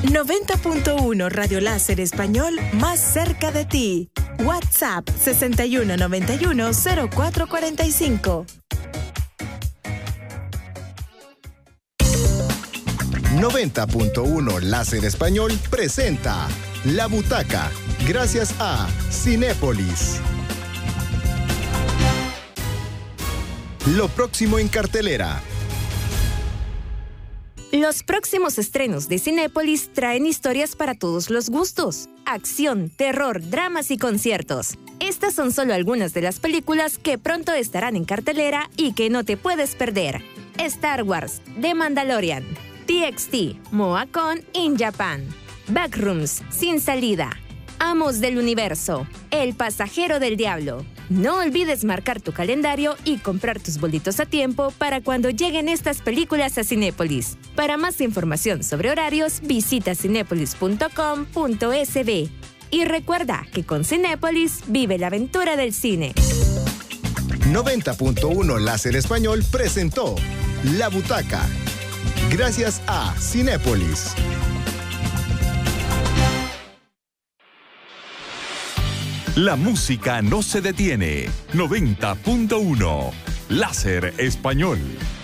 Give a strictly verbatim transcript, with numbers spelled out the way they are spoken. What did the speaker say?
noventa punto uno Radio Láser Español, más cerca de ti. WhatsApp sesenta y uno noventa y uno cero cuatro cuarenta y cinco. noventa punto uno Láser Español presenta La Butaca, gracias a Cinépolis. Lo próximo en cartelera. Los próximos estrenos de Cinépolis traen historias para todos los gustos. Acción, terror, dramas y conciertos. Estas son solo algunas de las películas que pronto estarán en cartelera y que no te puedes perder. Star Wars, The Mandalorian, T X T, MoaCon in Japan, Backrooms, Sin Salida, Amos del Universo, El Pasajero del Diablo. No olvides marcar tu calendario y comprar tus boletos a tiempo para cuando lleguen estas películas a Cinépolis. Para más información sobre horarios, visita cinépolis punto com punto es be. Y recuerda que con Cinépolis vive la aventura del cine. noventa punto uno Láser Español presentó La Butaca, gracias a Cinépolis. La música no se detiene. noventa punto uno Láser Español.